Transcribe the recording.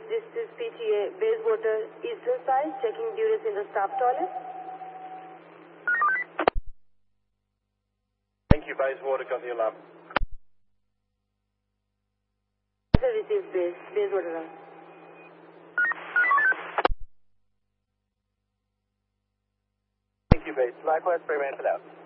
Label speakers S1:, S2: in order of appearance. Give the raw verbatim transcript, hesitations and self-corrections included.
S1: this is P T A, Bayswater, Eastern Side, checking duress in the staff toilet.
S2: Thank you, Bayswater, got the alarm.
S1: Sir, receive Bays, Bayswater.
S2: Thank you, Bays. Likewise, Freeman, out.